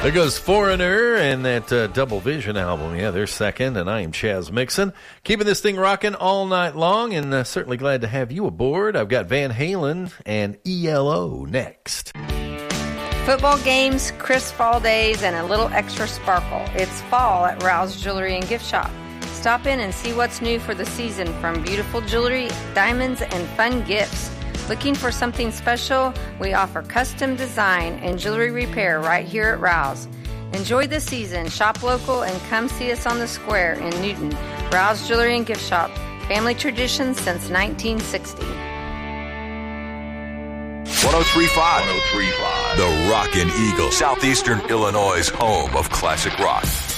There goes Foreigner and that Double Vision album. Yeah, they're second, and I am Chaz Mixon. Keeping this thing rocking all night long, and certainly glad to have you aboard. I've got Van Halen and ELO next. Football games, crisp fall days, and a little extra sparkle. It's fall at Rouse Jewelry and Gift Shop. Stop in and see what's new for the season, from beautiful jewelry, diamonds, and fun gifts. Looking for something special? We offer custom design and jewelry repair right here at Rouse. Enjoy the season, shop local, and come see us on the square in Newton. Rouse Jewelry and Gift Shop. Family tradition since 1960. 103.5. The Rockin' Eagle, Southeastern Illinois' home of classic rock.